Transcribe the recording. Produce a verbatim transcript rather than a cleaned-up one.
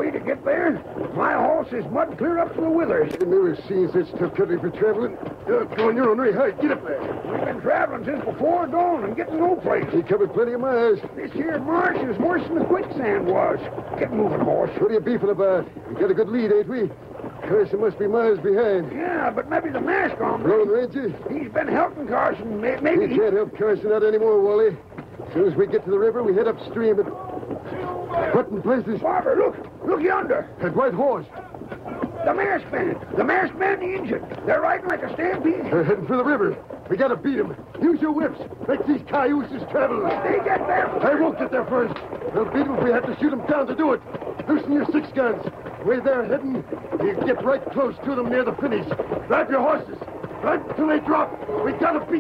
way to get there. My horse is mud clear up to the withers. I never seen such tough country for traveling. Uh, go on your own way. Hey, get up there. We've been traveling since before dawn and getting no place. He covered plenty of miles. This here marsh is worse than the quicksand was. Get moving, horse. What are you beefing about? We got a good lead, ain't we? Carson must be miles behind. Yeah, but maybe the mask on. Lone Ranger? He's been helping Carson. May- Maybe We can't help Carson out anymore, Wally. As soon as we get to the river, we head upstream and... What in places? Barber, look. Look yonder. That white horse. The masked man. The masked man, the Injun. They're riding like a stampede. They're heading for the river. We gotta beat them. Use your whips. Make these cayuses travel. They get there. I won't get there first. We'll beat them if we have to shoot them down to do it. Loosen your six guns. Where they're heading, you get right close to them near the finish. Drive your horses. Right till they drop. We gotta beat